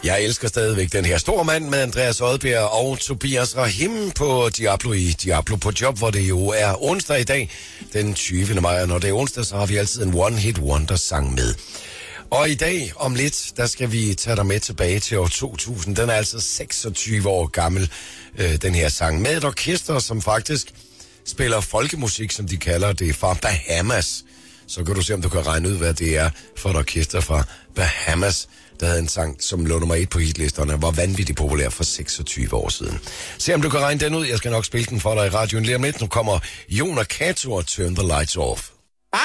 Jeg elsker stadigvæk den her store mand med Andreas Odbjerg og Tobias Rahim på Diablo i Diablo på job, hvor det jo er onsdag i dag, den 20. maj. Og når det er onsdag, så har vi altid en one-hit wonder-sang med. Og i dag, om lidt, der skal vi tage dig med tilbage til år 2000. Den er altså 26 år gammel, den her sang. Med et orkester, som faktisk spiller folkemusik, som de kalder det, fra Bahamas. Så kan du se, om du kan regne ud, hvad det er for et orkester fra Bahamas, der havde en sang, som lå nummer 1 på hitlisterne, var vanvittigt populær for 26 år siden. Se om du kan regne den ud. Jeg skal nok spille den for dig i radioen lige om lidt. Nu kommer Jon og Kato og Turn the Lights Off.